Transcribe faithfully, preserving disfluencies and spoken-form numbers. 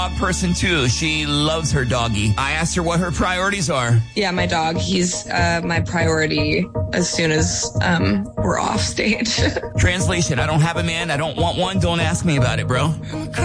dog person, too. She loves her doggy. I asked her what her priorities are. Yeah, my dog. He's uh, my priority as soon as um, we're off stage. Translation, I don't have a man. I don't want one. Don't ask me about it, bro.